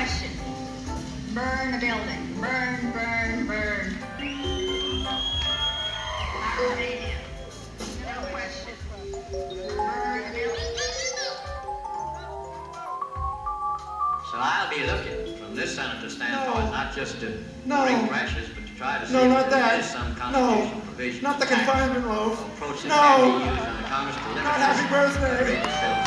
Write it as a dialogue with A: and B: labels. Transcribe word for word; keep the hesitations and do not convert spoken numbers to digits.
A: question. Burn the building. Burn, burn, burn. Not Romania. No question. Burn the building.
B: So I'll be looking from this senator's standpoint,
C: No.
B: not just to
C: No.
B: bring pressures, but to try to see
C: No,
B: if
C: not
B: there
C: that.
B: is some
C: No.
B: constitutional provision.
C: Not the
B: tax
C: confinement loaf.
B: approach that
C: No.
B: can be used under Congress to limit
C: Not
B: this
C: happy birthday.
B: outrageous bill.